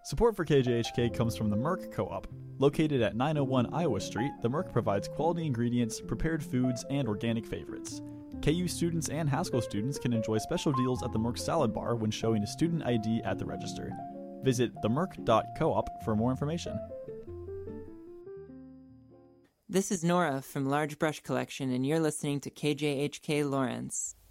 Support for KJHK comes from the Merck Co-op. Located at 901 Iowa Street, the Merck provides quality ingredients, prepared foods, and organic favorites. KU students and Haskell students can enjoy special deals at the Merck Salad Bar when showing a student ID at the register. Visit themerck.coop for more information. This is Nora from Large Brush Collection, and you're listening to KJHK Lawrence.